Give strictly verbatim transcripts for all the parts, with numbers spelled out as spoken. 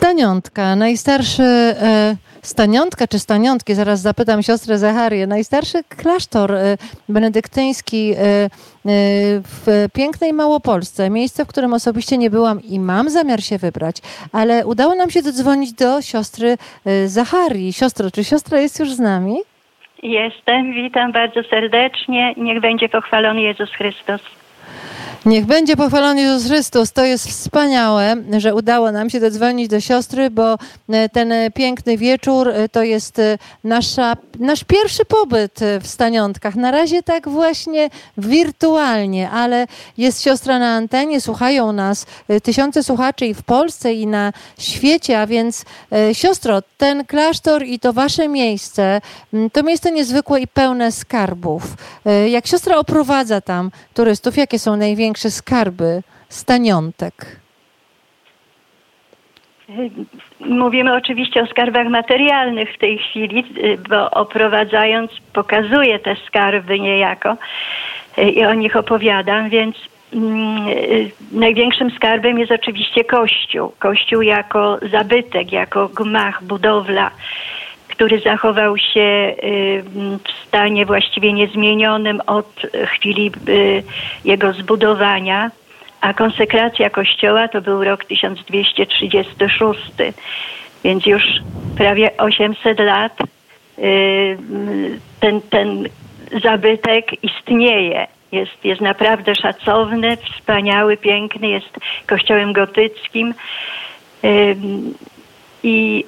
Staniątka, najstarszy, e, Staniątka czy Staniątki, zaraz zapytam siostrę Zacharię, najstarszy klasztor e, benedyktyński e, e, w pięknej Małopolsce, miejsce, w którym osobiście nie byłam i mam zamiar się wybrać, ale udało nam się dodzwonić do siostry e, Zacharii. Siostro, czy siostra jest już z nami? Jestem, witam bardzo serdecznie. Niech będzie pochwalony Jezus Chrystus. Niech będzie pochwalony Jezus Chrystus. To jest wspaniałe, że udało nam się dodzwonić do siostry, bo ten piękny wieczór to jest nasza, nasz pierwszy pobyt w Staniątkach. Na razie tak właśnie wirtualnie, ale jest siostra na antenie, słuchają nas tysiące słuchaczy i w Polsce, i na świecie, a więc siostro, ten klasztor i to wasze miejsce, to miejsce niezwykłe i pełne skarbów. Jak siostra oprowadza tam turystów, jakie są największe skarby Staniątek? Mówimy oczywiście o skarbach materialnych w tej chwili, bo oprowadzając pokazuję te skarby niejako i o nich opowiadam, więc mm, największym skarbem jest oczywiście Kościół. Kościół jako zabytek, jako gmach, budowla, który zachował się w stanie właściwie niezmienionym od chwili jego zbudowania, a konsekracja kościoła to był rok tysiąc dwieście trzydziesty szósty, więc już prawie osiemset lat ten, ten zabytek istnieje. Jest, jest naprawdę szacowny, wspaniały, piękny, jest kościołem gotyckim i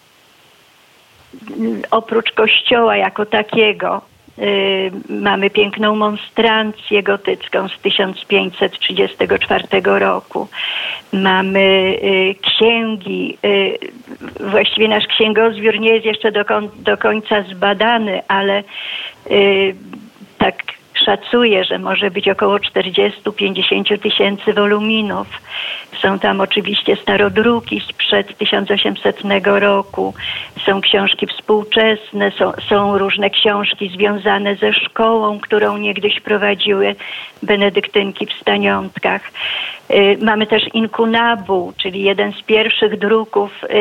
oprócz kościoła jako takiego y, mamy piękną monstrancję gotycką z tysiąc pięćset trzydziestego czwartego roku. Mamy y, księgi. Y, właściwie nasz księgozbiór nie jest jeszcze do, kon, do końca zbadany, ale y, tak szacuję, że może być około czterdzieści do pięćdziesięciu tysięcy woluminów. Są tam oczywiście starodruki sprzed tysiąc osiemsetnego roku. Są książki współczesne, są, są różne książki związane ze szkołą, którą niegdyś prowadziły benedyktynki w Staniątkach. Y, mamy też inkunabuł, czyli jeden z pierwszych druków y,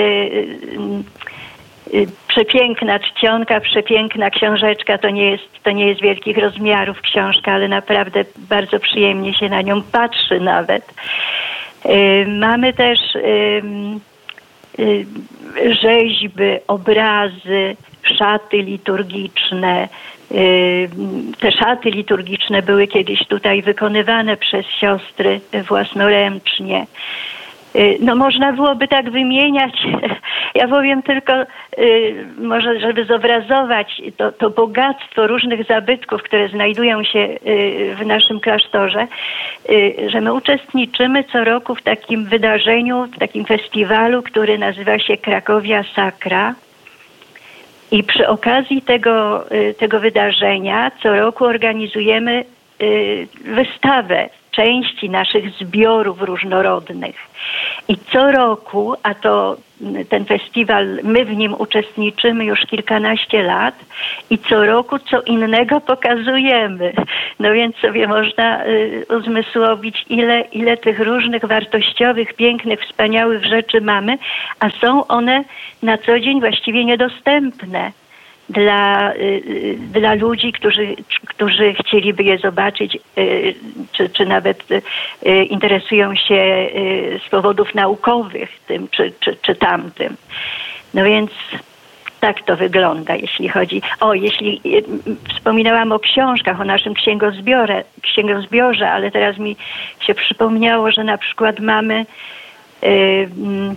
y, przepiękna czcionka, przepiękna książeczka. To nie jest, to nie jest wielkich rozmiarów książka, ale naprawdę bardzo przyjemnie się na nią patrzy nawet. Yy, mamy też yy, yy, rzeźby, obrazy, szaty liturgiczne. Yy, te szaty liturgiczne były kiedyś tutaj wykonywane przez siostry własnoręcznie. No można byłoby tak wymieniać, ja powiem tylko, y, może żeby zobrazować to, to bogactwo różnych zabytków, które znajdują się y, w naszym klasztorze, y, że my uczestniczymy co roku w takim wydarzeniu, w takim festiwalu, który nazywa się Krakowia Sacra. I przy okazji tego, y, tego wydarzenia co roku organizujemy y, wystawę części naszych zbiorów różnorodnych. I co roku, a to ten festiwal, my w nim uczestniczymy już kilkanaście lat i co roku co innego pokazujemy. No więc sobie można y, uzmysłowić, ile, ile tych różnych wartościowych, pięknych, wspaniałych rzeczy mamy, a są one na co dzień właściwie niedostępne dla, y, dla ludzi, którzy, którzy chcieliby je zobaczyć, y, czy, czy nawet y, interesują się y, z powodów naukowych tym czy, czy, czy tamtym. No więc tak to wygląda, jeśli chodzi... O, jeśli y, wspominałam o książkach, o naszym księgozbiorze, księgozbiorze, ale teraz mi się przypomniało, że na przykład mamy y, y,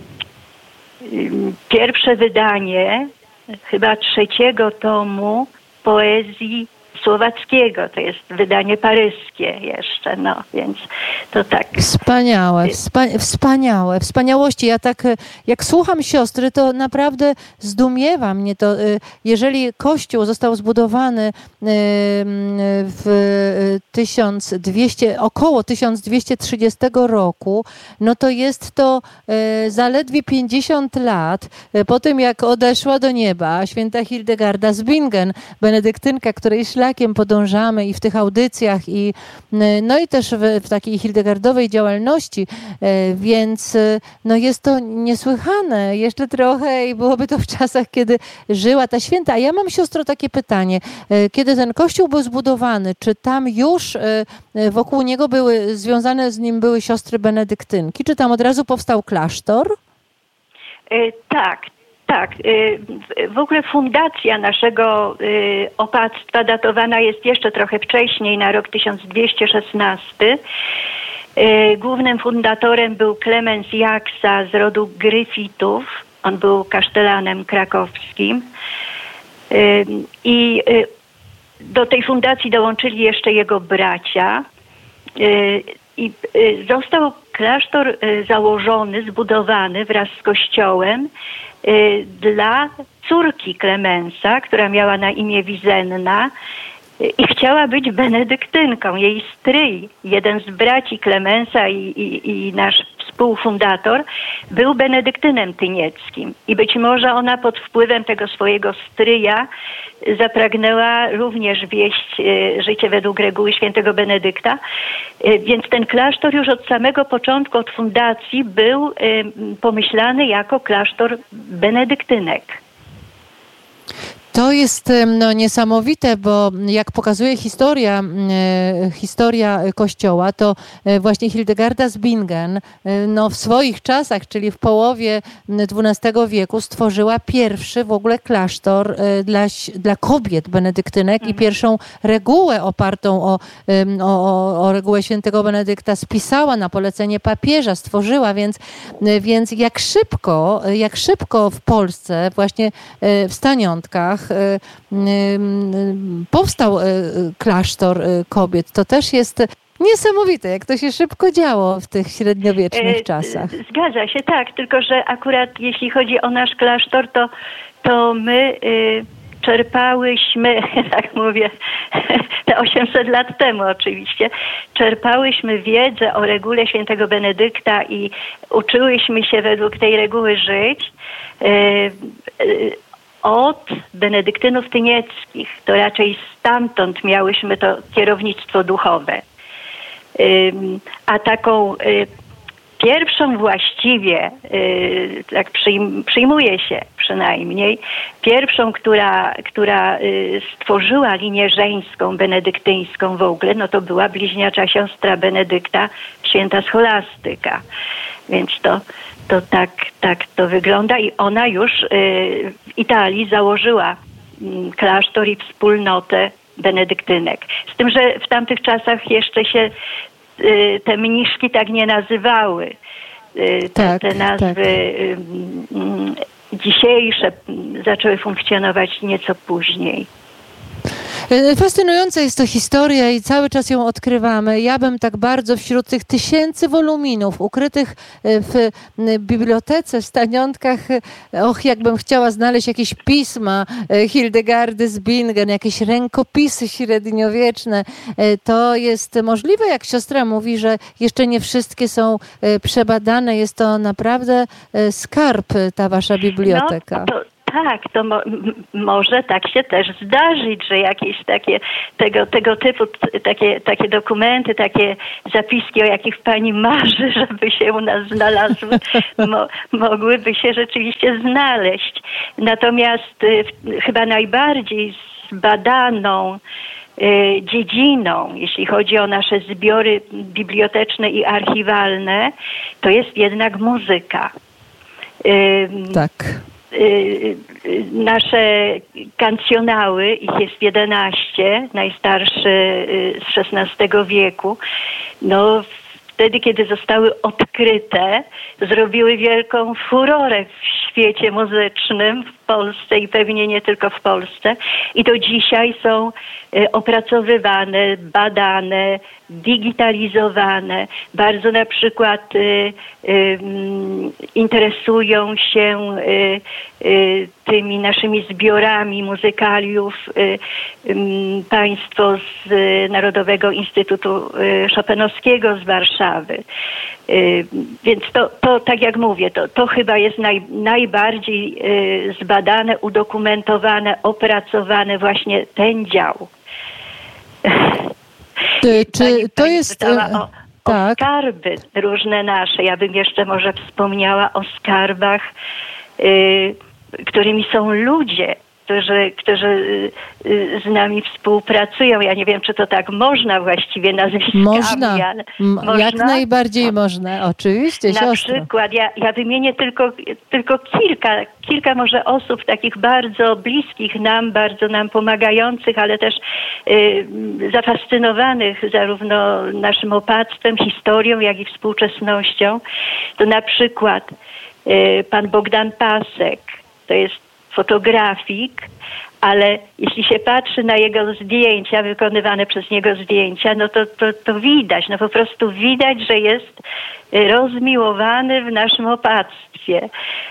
y, pierwsze wydanie chyba trzeciego tomu poezji Słowackiego. To jest wydanie paryskie jeszcze, no więc to tak. Wspaniałe, wspa- wspaniałe, wspaniałości. Ja tak, jak słucham siostry, to naprawdę zdumiewa mnie to. Jeżeli kościół został zbudowany w tysiąc dwieście, około tysiąc dwieście trzydziestego roku, no to jest to zaledwie pięćdziesiąt lat po tym, jak odeszła do nieba święta Hildegarda z Bingen, benedyktynka, której szlak szlakiem podążamy i w tych audycjach, i, no i też w, w takiej hildegardowej działalności, więc no jest to niesłychane. Jeszcze trochę i byłoby to w czasach, kiedy żyła ta święta. A ja mam, siostro, takie pytanie. Kiedy ten kościół był zbudowany, czy tam już wokół niego były, związane z nim były siostry benedyktynki? Czy tam od razu powstał klasztor? Tak, tak. W ogóle fundacja naszego opactwa datowana jest jeszcze trochę wcześniej, na rok tysiąc dwieście szesnasty. Głównym fundatorem był Klemens Jaksa z rodu Gryfitów. On był kasztelanem krakowskim. I do tej fundacji dołączyli jeszcze jego bracia. I został klasztor założony, zbudowany wraz z kościołem dla córki Klemensa, która miała na imię Wizenna i chciała być benedyktynką. Jej stryj, jeden z braci Klemensa i, i, i nasz współfundator, był benedyktynem tynieckim. I być może ona pod wpływem tego swojego stryja zapragnęła również wieść e, życie według reguły świętego Benedykta. E, więc ten klasztor już od samego początku, od fundacji, był e, pomyślany jako klasztor benedyktynek. To jest no, niesamowite, bo jak pokazuje historia, e, historia Kościoła, to właśnie Hildegarda z Bingen e, no, w swoich czasach, czyli w połowie dwunastego wieku, stworzyła pierwszy w ogóle klasztor e, dla, dla kobiet benedyktynek mhm. i pierwszą regułę opartą o, o, o regułę świętego Benedykta spisała na polecenie papieża, stworzyła, więc, więc jak szybko, jak szybko w Polsce, właśnie w Staniątkach, powstał klasztor kobiet. To też jest niesamowite, jak to się szybko działo w tych średniowiecznych czasach. Zgadza się, tak, tylko że akurat jeśli chodzi o nasz klasztor, to, to my czerpałyśmy, tak mówię, te osiemset lat temu oczywiście, czerpałyśmy wiedzę o regule świętego Benedykta i uczyłyśmy się według tej reguły żyć od benedyktynów tynieckich. To raczej stamtąd miałyśmy to kierownictwo duchowe. A taką pierwszą właściwie, tak przyjmuje się przynajmniej, pierwszą, która, która stworzyła linię żeńską, benedyktyńską w ogóle, no to była bliźniacza siostra Benedykta, święta Scholastyka. Więc to, to tak, tak to wygląda i ona już w Italii założyła klasztor i wspólnotę benedyktynek. Z tym, że w tamtych czasach jeszcze się te mniszki tak nie nazywały. Te, tak, te nazwy tak. dzisiejsze zaczęły funkcjonować nieco później. Fascynująca jest to historia i cały czas ją odkrywamy. Ja bym tak bardzo wśród tych tysięcy woluminów ukrytych w bibliotece w Staniątkach, och, jakbym chciała znaleźć jakieś pisma Hildegardy z Bingen, jakieś rękopisy średniowieczne. To jest możliwe, jak siostra mówi, że jeszcze nie wszystkie są przebadane. Jest to naprawdę skarb, ta wasza biblioteka. No, to... Tak, to mo- może tak się też zdarzyć, że jakieś takie tego, tego typu t- takie, takie dokumenty, takie zapiski, o jakich pani marzy, żeby się u nas znalazły, mo- mogłyby się rzeczywiście znaleźć. Natomiast y, chyba najbardziej zbadaną y, dziedziną, jeśli chodzi o nasze zbiory biblioteczne i archiwalne, to jest jednak muzyka. Y, tak. Nasze kancjonały, ich jest jedenaście, najstarszy z szesnastego wieku, no wtedy, kiedy zostały odkryte, zrobiły wielką furorę w świecie muzycznym w Polsce i pewnie nie tylko w Polsce. I do dzisiaj są opracowywane, badane, digitalizowane. Bardzo na przykład y, y, interesują się y, y, tymi naszymi zbiorami muzykaliów y, y, państwo z y, Narodowego Instytutu y, Chopinowskiego z Warszawy. Y, więc to, to, tak jak mówię, to, to chyba jest naj, najbardziej y, zbadane, udokumentowane, opracowane właśnie ten dział. Ty, czy pani, to pani jest... pytała o, tak. o skarby różne nasze. Ja bym jeszcze może wspomniała o skarbach, y, którymi są ludzie, którzy, którzy y, z nami współpracują. Ja nie wiem, czy to tak można właściwie nazwiskami. Można, ale M- można? jak najbardziej można, oczywiście, Na siostro. przykład, ja, ja wymienię tylko, tylko kilka, kilka może osób takich bardzo bliskich nam, bardzo nam pomagających, ale też y, zafascynowanych zarówno naszym opactwem, historią, jak i współczesnością. To na przykład y, pan Bogdan Pasek, to jest fotografik, ale jeśli się patrzy na jego zdjęcia, wykonywane przez niego zdjęcia, no to, to, to widać, no po prostu widać, że jest rozmiłowany w naszym opactwie.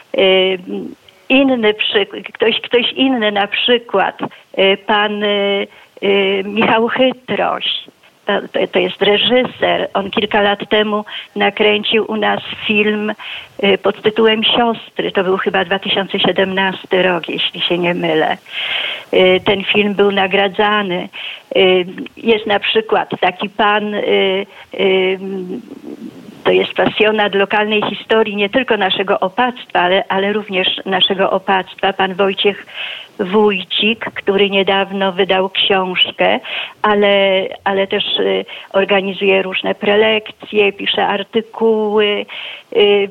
Inny przykład, ktoś, ktoś inny na przykład, pan Michał Chytroś, to, to jest reżyser. On kilka lat temu nakręcił u nas film pod tytułem Siostry. To był chyba dwa tysiące siedemnasty rok, jeśli się nie mylę. Ten film był nagradzany. Jest na przykład taki pan, to jest pasjonat lokalnej historii nie tylko naszego opactwa, ale, ale również naszego opactwa, pan Wojciech Wójcik, który niedawno wydał książkę, ale, ale też y, organizuje różne prelekcje, pisze artykuły. Y,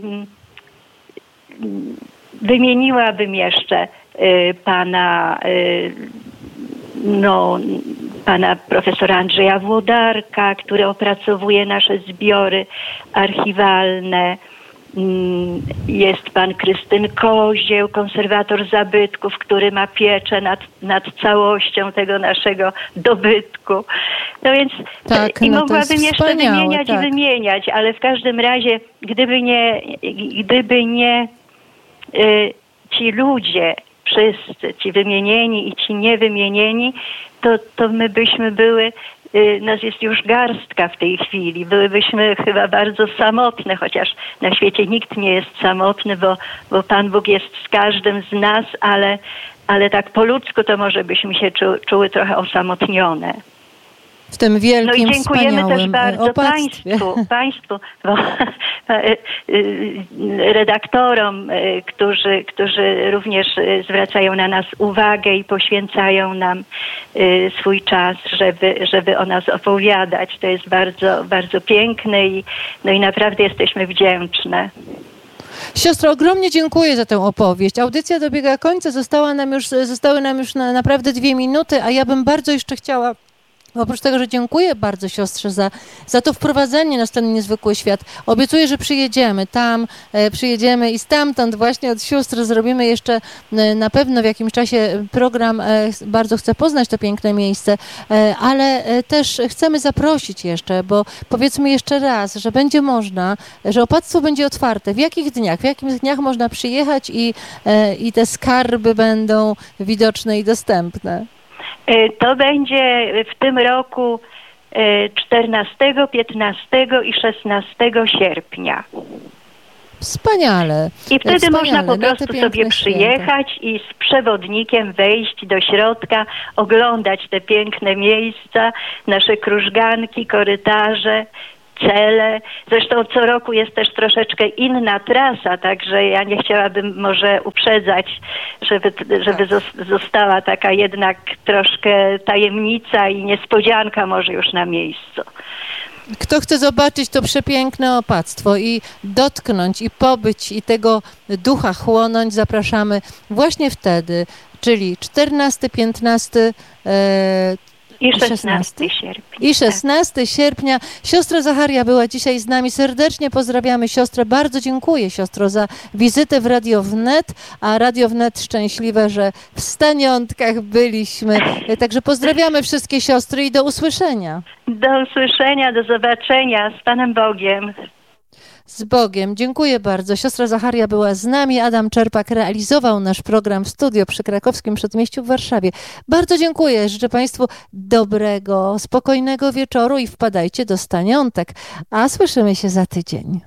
wymieniłabym jeszcze y, pana, y, no, pana profesora Andrzeja Włodarka, który opracowuje nasze zbiory archiwalne. Jest pan Krystyn Kozieł, konserwator zabytków, który ma pieczę nad, nad całością tego naszego dobytku. No więc tak, i no mogłabym jeszcze wymieniać tak. i wymieniać, ale w każdym razie, gdyby nie, gdyby nie y, ci ludzie, wszyscy, ci wymienieni i ci niewymienieni, to, to my byśmy były, nas jest już garstka w tej chwili. Byłybyśmy chyba bardzo samotne, chociaż na świecie nikt nie jest samotny, bo, bo Pan Bóg jest z każdym z nas, ale, ale tak po ludzku to może byśmy się czu, czuły trochę osamotnione. W tym wielkim, no i dziękujemy też bardzo opactwie. Państwu, państwu bo, redaktorom, którzy, którzy również zwracają na nas uwagę i poświęcają nam swój czas, żeby, żeby o nas opowiadać. To jest bardzo, bardzo piękne i, no i naprawdę jesteśmy wdzięczne. Siostro, ogromnie dziękuję za tę opowieść. Audycja dobiega końca, została nam już, zostały nam już na naprawdę dwie minuty, a ja bym bardzo jeszcze chciała... Oprócz tego, że dziękuję bardzo siostrze za, za to wprowadzenie na ten niezwykły świat. Obiecuję, że przyjedziemy tam, e, przyjedziemy i stamtąd właśnie od sióstr zrobimy jeszcze e, na pewno w jakimś czasie program. E, bardzo chcę poznać to piękne miejsce, e, ale e, też chcemy zaprosić jeszcze, bo powiedzmy jeszcze raz, że będzie można, że opactwo będzie otwarte. W jakich dniach? W jakich dniach można przyjechać i, e, i te skarby będą widoczne i dostępne? To będzie w tym roku czternastego, piętnastego i szesnastego sierpnia. Wspaniale. I wtedy Wspaniale. można po prostu sobie przyjechać święta. I z przewodnikiem wejść do środka, oglądać te piękne miejsca, nasze krużganki, korytarze, cele. Zresztą co roku jest też troszeczkę inna trasa, także ja nie chciałabym może uprzedzać, żeby, żeby została taka jednak troszkę tajemnica i niespodzianka może już na miejscu. Kto chce zobaczyć to przepiękne opactwo i dotknąć i pobyć i tego ducha chłonąć, zapraszamy właśnie wtedy, czyli czternastego, piętnastego e, I szesnastego sierpnia. I szesnastego sierpnia. Siostra Zacharia była dzisiaj z nami. Serdecznie pozdrawiamy siostrę. Bardzo dziękuję, siostro, za wizytę w Radio Wnet, a Radio Wnet szczęśliwe, że w Staniątkach byliśmy. Także pozdrawiamy wszystkie siostry i do usłyszenia. Do usłyszenia, do zobaczenia. Z Panem Bogiem. Z Bogiem. Dziękuję bardzo. Siostra Zacharia była z nami. Adam Czerpak realizował nasz program w studio przy Krakowskim Przedmieściu w Warszawie. Bardzo dziękuję. Życzę Państwu dobrego, spokojnego wieczoru i wpadajcie do Staniątek. A słyszymy się za tydzień.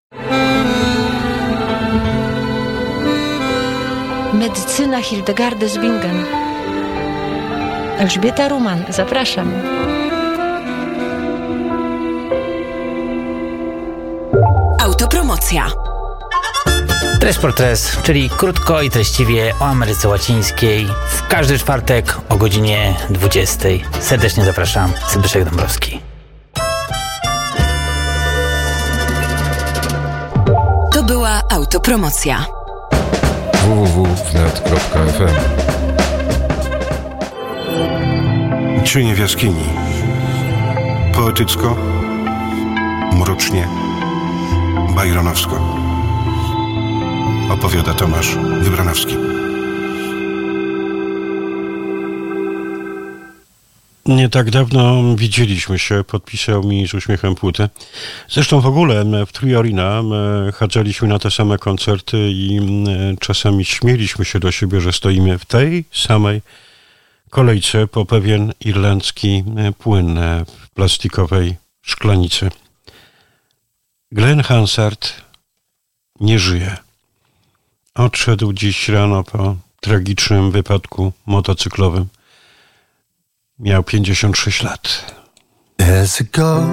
Medycyna Hildegardy z Bingen. Elżbieta Ruman. Zapraszam. Autopromocja. Tres por Tres, czyli krótko i treściwie o Ameryce Łacińskiej. W każdy czwartek o godzinie dwudziestej. Serdecznie zapraszam. Zbyszek Dąbrowski. To była Autopromocja. w w w kropka wnet kropka f m. Cienie w jaskini. Poetycko, mrocznie, bajronowsko. Opowiada Tomasz Wybranowski. Nie tak dawno widzieliśmy się, podpisał mi z uśmiechem płytę. Zresztą w ogóle w Triorina chodziliśmy na te same koncerty i czasami śmieliśmy się do siebie, że stoimy w tej samej kolejce po pewien irlandzki płyn w plastikowej szklanicy. Glenn Hansard nie żyje. Odszedł dziś rano po tragicznym wypadku motocyklowym. Miał pięćdziesiąt sześć lat. There's a ghost